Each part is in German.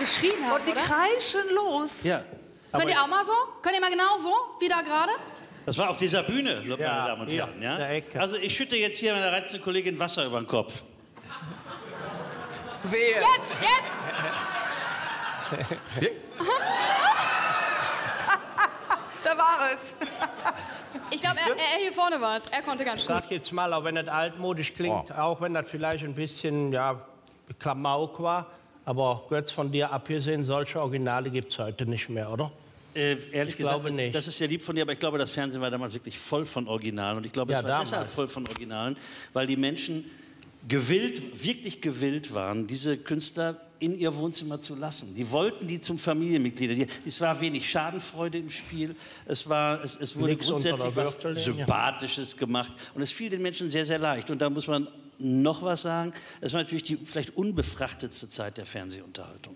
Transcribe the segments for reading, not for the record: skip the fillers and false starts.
geschrien haben, Und die oder? kreischen los. Ja. Könnt ihr auch mal so? Könnt ihr mal genau so, wie da gerade? Das war auf dieser Bühne, meine Ja, Damen und hier, Herren. Ja? in der Ecke. Also ich schütte jetzt hier meiner reizenden Kollegin Wasser über den Kopf. Wehe. Jetzt! Da war es. Ich glaube, er hier vorne war es. Er konnte ganz Ich gut. sag jetzt mal, auch wenn das altmodisch klingt, auch wenn das vielleicht ein bisschen, ja, Klamauk war, aber Götz, von dir abgesehen, solche Originale gibt es heute nicht mehr, oder? Ehrlich gesagt, glaube nicht. das ist sehr lieb von dir, aber ich glaube, das Fernsehen war damals wirklich voll von Originalen. Und ich glaube, Ja, es war damals. deshalb voll von Originalen, weil die Menschen wirklich gewillt waren, diese Künstler in ihr Wohnzimmer zu lassen. Die wollten die zum Familienmitglied. Es war wenig Schadenfreude im Spiel. Es wurde Nix unter grundsätzlich der was Gürtellinie. Sympathisches gemacht. Und es fiel den Menschen sehr, sehr leicht. Und da muss man noch was sagen. Es war natürlich die vielleicht unbefrachtetste Zeit der Fernsehunterhaltung.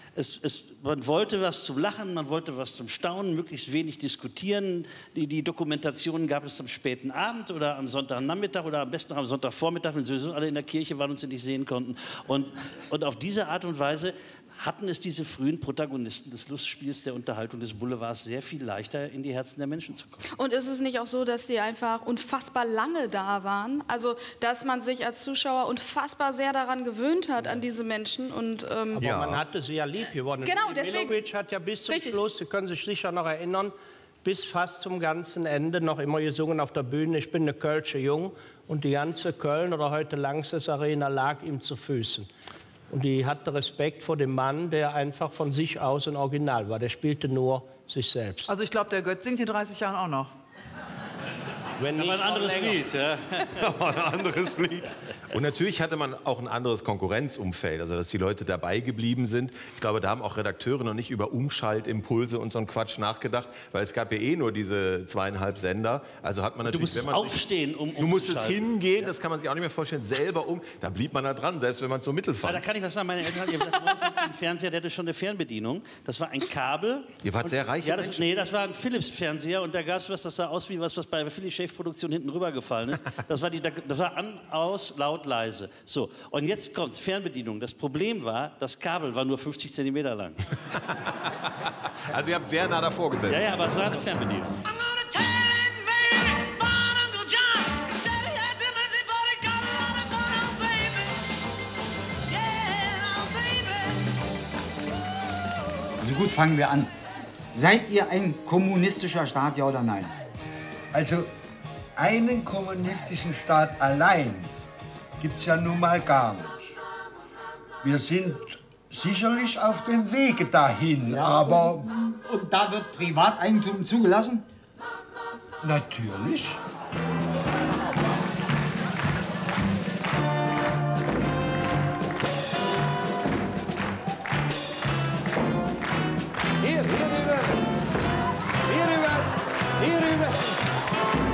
Man wollte was zum Lachen, man wollte was zum Staunen, möglichst wenig diskutieren. Die Dokumentationen gab es am späten Abend oder am Sonntagnachmittag oder am besten noch am Sonntagvormittag, wenn sowieso alle in der Kirche waren und sie nicht sehen konnten. Und auf diese Art und Weise hatten es diese frühen Protagonisten des Lustspiels, der Unterhaltung des Boulevards sehr viel leichter in die Herzen der Menschen zu kommen. Und ist es nicht auch so, dass die einfach unfassbar lange da waren? Also, dass man sich als Zuschauer unfassbar sehr daran gewöhnt hat, an diese Menschen. Und, Aber man hatte sie ja lieb gewonnen. Genau, deswegen- Milovic hat ja bis zum Richtig. Schluss, Sie können sich sicher noch erinnern, bis fast zum ganzen Ende noch immer gesungen auf der Bühne, ich bin eine Kölsche Jung. Und die ganze Köln oder heute Lanxess Arena lag ihm zu Füßen. Und die hatte Respekt vor dem Mann, der einfach von sich aus ein Original war. Der spielte nur sich selbst. Also ich glaube, der Götz singt in 30 Jahren auch noch. Wenn Aber ein nicht anderes noch länger. Lied, ja. Ein anderes Lied. Und natürlich hatte man auch ein anderes Konkurrenzumfeld, also dass die Leute dabei geblieben sind. Ich glaube, da haben auch Redakteure noch nicht über Umschaltimpulse und so einen Quatsch nachgedacht, weil es gab ja eh nur diese 2,5 Sender. Also hat man Du natürlich, musstest wenn man sich, aufstehen, du musstest umzuschalten. hingehen, das kann man sich auch nicht mehr vorstellen, selber da blieb man da dran, selbst wenn man so Mittel Aber fand. da kann ich was sagen, meine Eltern hatten 59 einen Fernseher, der hatte schon eine Fernbedienung. Das war ein Kabel. Ihr wart sehr reich. Ja, das war ein Philips-Fernseher und da gab es was, das sah aus wie was bei der Philips-Chef-Produktion hinten rübergefallen ist. Das war an, aus, laut, leise. So, und jetzt kommt's, Fernbedienung. Das Problem war, das Kabel war nur 50 Zentimeter lang. Also ihr habt sehr nah davor gesessen. Ja, aber es war eine Fernbedienung. Also gut, fangen wir an. Seid ihr ein kommunistischer Staat, ja oder nein? Also einen kommunistischen Staat allein gibt es ja nun mal gar nicht. Wir sind sicherlich auf dem Wege dahin, aber Und da wird Privateigentum zugelassen? natürlich.